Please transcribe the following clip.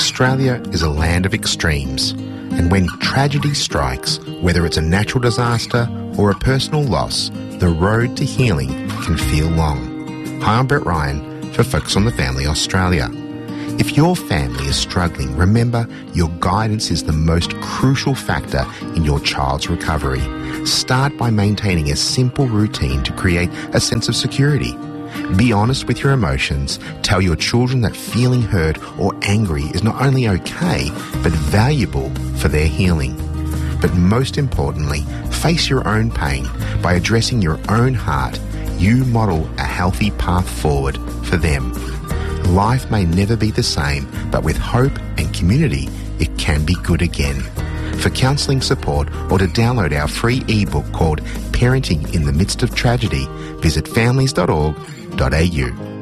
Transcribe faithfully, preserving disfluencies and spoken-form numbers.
Australia is a land of extremes, and when tragedy strikes, whether it's a natural disaster or a personal loss, the road to healing can feel long. Hi, I'm Brett Ryan for Focus on the Family Australia. If your family is struggling, remember your guidance is the most crucial factor in your child's recovery. Start by maintaining a simple routine to create a sense of security. Be honest with your emotions. Tell your children that feeling hurt or angry is not only okay, but valuable for their healing. But most importantly, face your own pain. By addressing your own heart, you model a healthy path forward for them. Life may never be the same, but with hope and community, it can be good again. For counselling support or to download our free ebook called Parenting in the Midst of Tragedy, visit families dot org dot a u.